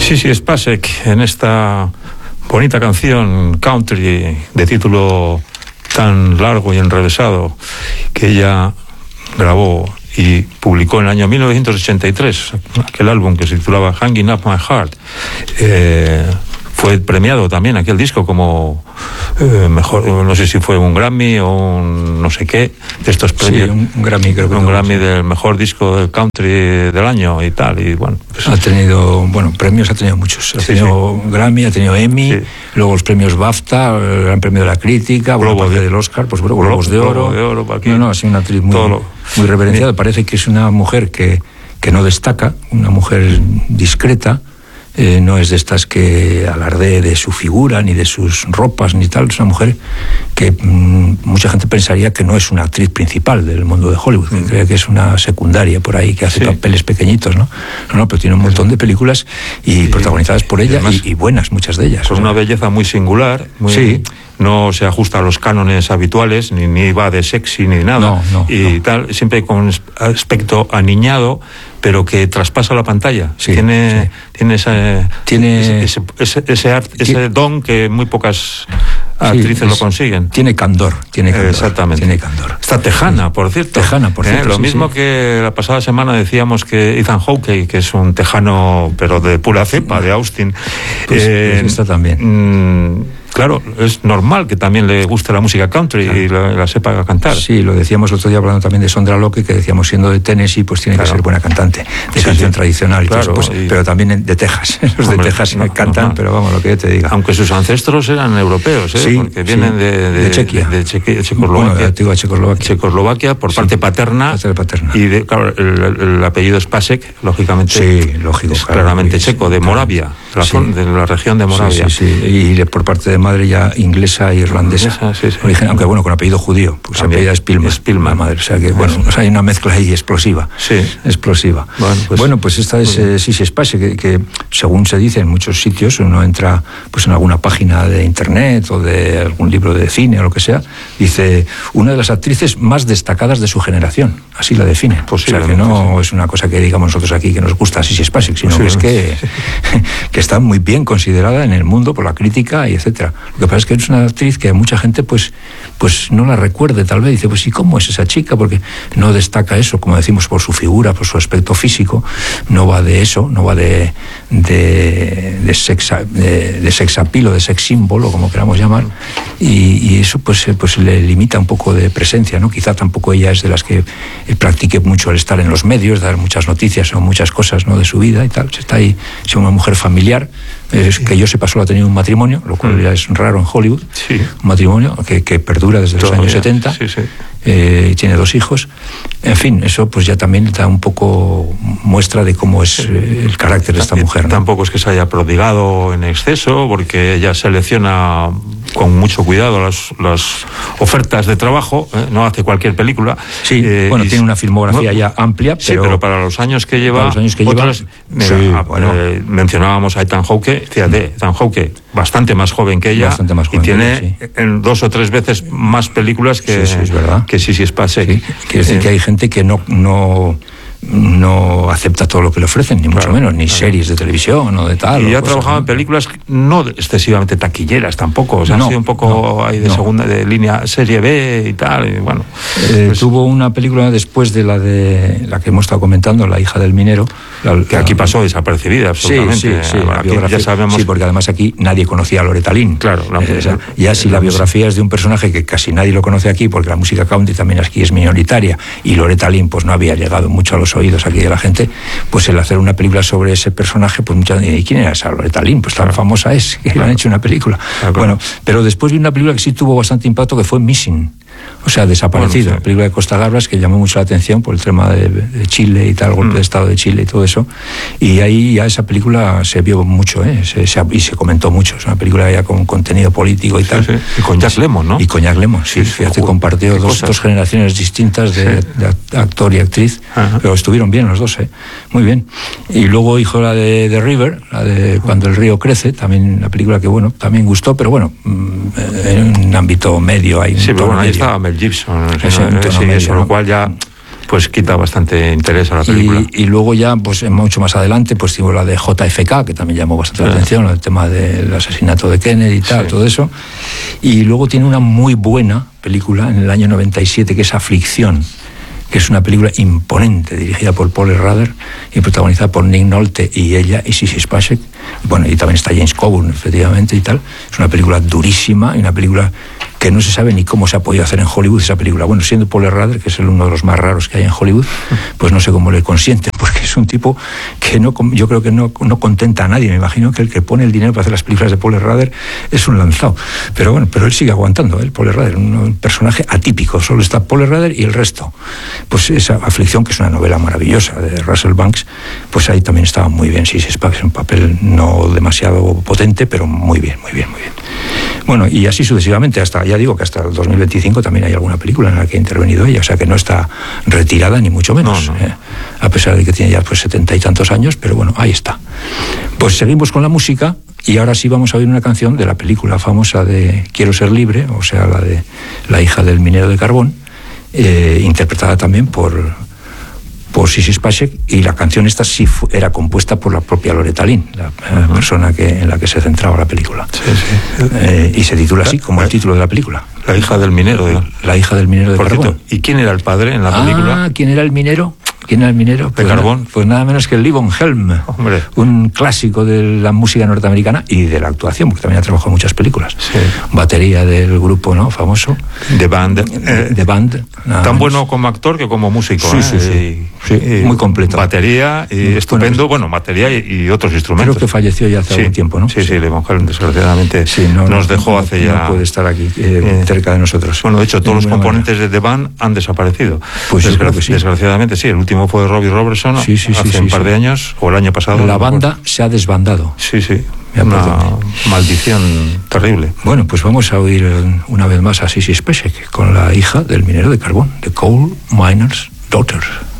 Sissy Spacek, en esta bonita canción country de título tan largo y enrevesado que ella grabó y publicó en el año 1983, aquel álbum que se titulaba Hanging Up My Heart. Fue premiado también aquel disco como mejor, no sé si fue un Grammy o un no sé qué de estos premios. Sí, un Grammy, creo que un Grammy del mejor disco del country del año y tal. Y bueno, pues, ha tenido, premios ha tenido muchos. Ha tenido Grammy, ha tenido Emmy, luego los premios BAFTA, el Gran Premio de la Crítica, aparte del Oscar, pues bueno, Globos de Oro. Aquí, ha sido una actriz muy reverenciada. Parece que es una mujer que no destaca, una mujer discreta. No es de estas que alardee de su figura, ni de sus ropas, ni tal. Es una mujer que mucha gente pensaría que no es una actriz principal del mundo de Hollywood, que cree que es una secundaria por ahí, que hace papeles pequeñitos, ¿no? No, pero tiene un montón de películas y protagonizadas por ella, y buenas, muchas de ellas. Pues una belleza muy singular, no se ajusta a los cánones habituales, ni va de sexy ni nada, tal, siempre con un aspecto aniñado, pero que traspasa la pantalla. Tiene ese don que muy pocas actrices lo consiguen. Tiene candor. Exactamente. Tiene candor. Está tejana, por cierto. Lo mismo que la pasada semana decíamos que Ethan Hawke, que es un tejano, pero de pura cepa, de Austin. Pues está también. Claro, es normal que también le guste la música country y la sepa cantar. Sí, lo decíamos el otro día hablando también de Sondra Locke, que decíamos, siendo de Tennessee, pues tiene que ser buena cantante de canción tradicional. Pero también de Texas. Los de Texas cantan, pero vamos, lo que yo te diga. Aunque sus ancestros eran europeos, porque vienen de Chequia. De Checoslovaquia. Antigua Checoslovaquia. Por parte paterna. Y claro, el apellido Spacek, lógicamente, es claramente checo, de Moravia, de la región de Moravia. Y por parte de madre ya inglesa e irlandesa. Origen, aunque con apellido judío, porque su apellido es Spillman. La madre, o sea que hay una mezcla ahí explosiva. Explosiva. Pues esta es Sissy Spacek, que según se dice en muchos sitios, uno entra pues en alguna página de internet o de algún libro de cine o lo que sea, dice, una de las actrices más destacadas de su generación, así la define. O sea que no es una cosa que digamos nosotros aquí que nos gusta Sissy Spacek, sino que es que está muy bien considerada en el mundo por la crítica y etcétera. Lo que pasa es que es una actriz que mucha gente pues no la recuerde, tal vez. Dice, pues ¿y cómo es esa chica? Porque no destaca eso, como decimos, por su figura, por su aspecto físico. No va de eso, no va de sex appeal o de sex symbol, o como queramos llamar. Y eso pues le limita un poco de presencia, ¿no? Quizá tampoco ella es de las que practique mucho el estar en los medios, dar muchas noticias o muchas cosas, ¿no?, de su vida y tal. Está ahí, es una mujer familiar. Que yo sepa, solo ha tenido un matrimonio, lo cual ya es raro en Hollywood. Un matrimonio que perdura desde los años 70. Tiene 2 hijos. En fin, eso pues ya también da un poco muestra de cómo es el carácter de esta mujer, ¿no? Tampoco es que se haya prodigado en exceso, porque ella selecciona con mucho cuidado las ofertas de trabajo, no hace cualquier película. Tiene una filmografía ya amplia, pero para los años que lleva, mencionábamos a Ethan Hawke, fíjate, Ethan Hawke, bastante más joven que ella, y tiene 2 o 3 veces más películas que Sissy Spacek. Quiere decir que hay gente que no acepta todo lo que le ofrecen, ni mucho menos, ni series de televisión o de tal. Y ha trabajado en películas no excesivamente taquilleras tampoco, ha sido un poco ahí de segunda, de línea serie B y tal, y bueno. Tuvo una película después de la que hemos estado comentando, La hija del minero, que aquí pasó desapercibida absolutamente. Aquí ya sabemos. Sí, porque además aquí nadie conocía a Loretta Lynn. Si la biografía es de un personaje que casi nadie lo conoce aquí, porque la música country también aquí es minoritaria, y Loretta Lynn pues no había llegado mucho a los oídos aquí de la gente, pues el hacer una película sobre ese personaje, pues ¿y quién era esa Loretta Lynn? Pues tan famosa es, que le han hecho una película. Pero después vi una película que sí tuvo bastante impacto, que fue Missing, o sea, Desaparecido, la película de Costa Gabras, que llamó mucho la atención por el tema de Chile y tal, el golpe de Estado de Chile y todo eso, y ahí ya esa película se vio mucho, y se comentó mucho. Es una película ya con contenido político y tal. Y con Jack Lemmon, ¿no? Y con Jack Lemmon, fíjate, compartió dos generaciones distintas de actor y actriz, pero estuvieron bien los dos, muy bien. Y luego hizo la de River, la de Cuando el río crece, también una película que también gustó, pero en un ámbito medio. Ahí pero ahí estaba Mel Gibson, lo cual ya pues quita bastante interés a la película. Y luego ya, pues mucho más adelante, pues tuvo la de JFK, que también llamó bastante la atención, el tema del asesinato de Kennedy y tal, todo eso. Y luego tiene una muy buena película en el año 97, que es Aflicción, que es una película imponente, dirigida por Paul Schrader y protagonizada por Nick Nolte y ella y Sissy Spacek. Bueno, y también está James Coburn, efectivamente, y tal. Es una película durísima y una película que no se sabe ni cómo se ha podido hacer en Hollywood esa película. Bueno, siendo Paul Schrader, que es uno de los más raros que hay en Hollywood, pues no sé cómo le consienten, porque es un tipo que yo creo que no contenta a nadie. Me imagino que el que pone el dinero para hacer las películas de Paul Schrader es un lanzado. Pero bueno, pero él sigue aguantando, Paul Schrader, un personaje atípico. Solo está Paul Schrader y el resto. Pues esa Aflicción, que es una novela maravillosa de Russell Banks, pues ahí también estaba muy bien. Sí, es un papel no demasiado potente, pero muy bien, muy bien, muy bien. Bueno, y así sucesivamente, ya digo que hasta el 2025 también hay alguna película en la que ha intervenido ella, o sea que no está retirada ni mucho menos, no. A pesar de que tiene ya pues 70 y tantos años, pero bueno, ahí está. Pues seguimos con la música y ahora sí vamos a oír una canción de la película famosa de Quiero ser libre, o sea, la de La hija del minero de carbón, interpretada también por Sissy Spacek, y la canción esta sí era compuesta por la propia Loretta Lynn, la persona en la que se centraba la película. Y se titula así, como el título de la película. La hija del minero. La hija del minero de carbón. ¿Y quién era el padre en la película? ¿Quién era el minero? ¿Quién era el minero? Pues, de carbón. Pues nada menos que Levon Helm, un clásico de la música norteamericana y de la actuación, porque también ha trabajado en muchas películas. Sí. Batería del grupo, ¿no? Famoso. The Band. The Band. Tan bueno como actor que como músico. Sí, muy completo. Batería y estupendo, batería y otros instrumentos. Creo que falleció ya hace algún tiempo, ¿no? Sí, Levon Helm, desgraciadamente, nos dejó hace ya... No puede estar aquí cerca de nosotros. Bueno, de hecho, todos los componentes de The Band han desaparecido. Pues creo que sí. Desgraciadamente, sí. El último fue Robbie Robertson hace un par de años, o el año pasado. La banda se ha desbandado. Sí. Una maldición terrible. Bueno, pues vamos a oír una vez más a Sissy Spacek con La hija del minero de carbón, The Coal Miner's Daughter.